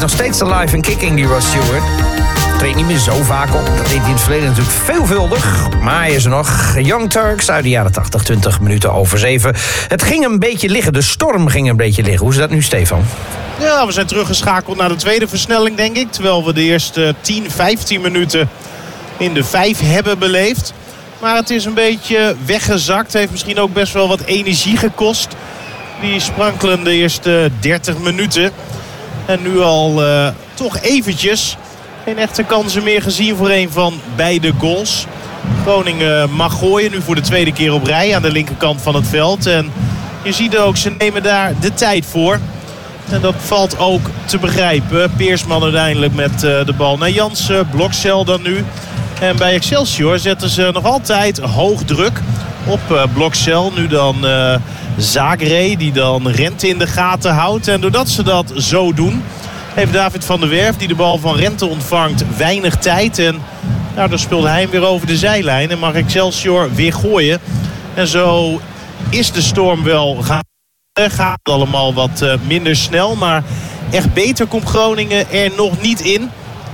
nog steeds alive en kicking, die Rod Stewart. Treedt niet meer zo vaak op. Dat deed hij in het verleden natuurlijk veelvuldig. Maar hij is er nog. Young Turks uit de jaren 80, 20 minuten over 7. Het ging een beetje liggen. De storm ging een beetje liggen. Hoe is dat nu, Stefan? Ja, we zijn teruggeschakeld naar de tweede versnelling, denk ik. Terwijl we de eerste 10, 15 minuten in de 5 hebben beleefd. Maar het is een beetje weggezakt. Heeft misschien ook best wel wat energie gekost. Die sprankelende eerste 30 minuten. En nu al toch eventjes geen echte kansen meer gezien voor een van beide goals. Groningen mag gooien, nu voor de tweede keer op rij aan de linkerkant van het veld. En je ziet ook, ze nemen daar de tijd voor. En dat valt ook te begrijpen. Peersman uiteindelijk met de bal naar Jansen. Blokcel dan nu. En bij Excelsior zetten ze nog altijd hoog druk op Blokcel. Nu dan Zagré die dan Rente in de gaten houdt. En doordat ze dat zo doen, heeft David van der Werf, die de bal van Rente ontvangt, weinig tijd. En daardoor speelt hij hem weer over de zijlijn. En mag Excelsior weer gooien. En zo is de storm wel gaat allemaal wat minder snel. Maar echt beter komt Groningen er nog niet in.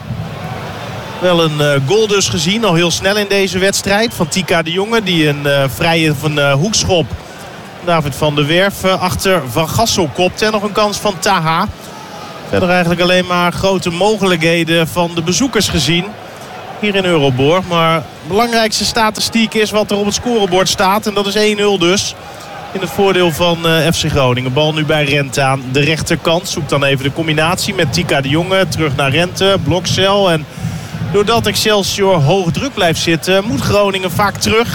Wel een goal dus gezien, al heel snel in deze wedstrijd. Van Tika de Jonge, die een vrije van hoekschop David van der Werf achter Van Gassel kopt. En nog een kans van Taha. Verder eigenlijk alleen maar grote mogelijkheden van de bezoekers gezien. Hier in Euroborg. Maar de belangrijkste statistiek is wat er op het scorebord staat. En dat is 1-0 dus. In het voordeel van FC Groningen. Bal nu bij Rente aan de rechterkant. Zoekt dan even de combinatie met Tika de Jonge. Terug naar Rente. Blokcel. En doordat Excelsior hoog druk blijft zitten, moet Groningen vaak terug.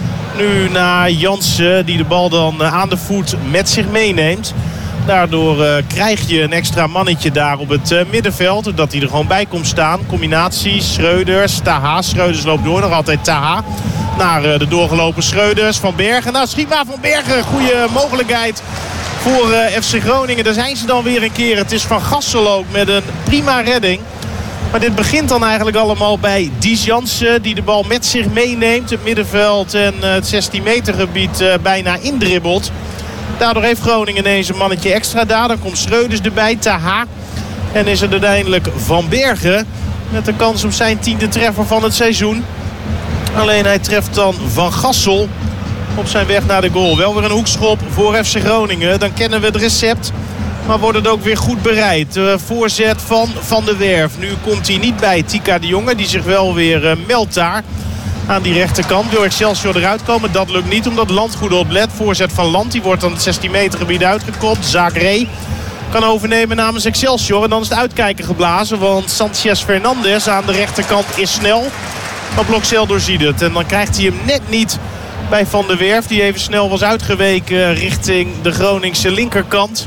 Nu naar Jansen, die de bal dan aan de voet met zich meeneemt. Daardoor krijg je een extra mannetje daar op het middenveld. Doordat hij er gewoon bij komt staan. Combinatie, Schreuders, Taha. Schreuders loopt door, nog altijd Taha. Naar de doorgelopen Schreuders, Van Bergen. Nou, schiet maar Van Bergen. Goede mogelijkheid voor FC Groningen. Daar zijn ze dan weer een keer. Het is Van Gassel ook met een prima redding. Maar dit begint dan eigenlijk allemaal bij Dies Jansen, die de bal met zich meeneemt. Het middenveld en het 16 meter gebied bijna indribbelt. Daardoor heeft Groningen ineens een mannetje extra daar. Dan komt Schreuders erbij, Taha. En is het uiteindelijk Van Bergen met de kans op zijn 10e treffer van het seizoen. Alleen hij treft dan Van Gassel op zijn weg naar de goal. Wel weer een hoekschop voor FC Groningen. Dan kennen we het recept. Maar wordt het ook weer goed bereid. Voorzet van Van der Werf. Nu komt hij niet bij Tika de Jonge. Die zich wel weer meldt daar. Aan die rechterkant wil Excelsior eruit komen. Dat lukt niet omdat Land goed oplet. Voorzet van Land. Die wordt dan het 16 meter gebied uitgekopt. Zagré kan overnemen namens Excelsior. En dan is het uitkijken geblazen. Want Sanchez Fernandez aan de rechterkant is snel. Maar Blokcel doorziet het. En dan krijgt hij hem net niet bij Van der Werf. Die even snel was uitgeweken richting de Groningse linkerkant.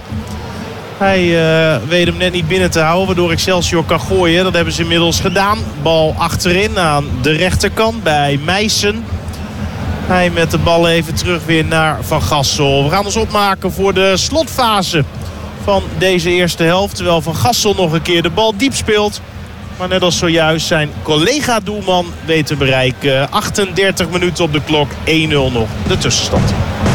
Hij weet hem net niet binnen te houden, waardoor Excelsior kan gooien. Dat hebben ze inmiddels gedaan. Bal achterin aan de rechterkant bij Meijsen. Hij met de bal even terug weer naar Van Gassel. We gaan ons opmaken voor de slotfase van deze eerste helft. Terwijl Van Gassel nog een keer de bal diep speelt. Maar net als zojuist zijn collega-doelman weet te bereiken. 38 minuten op de klok, 1-0 nog de tussenstand.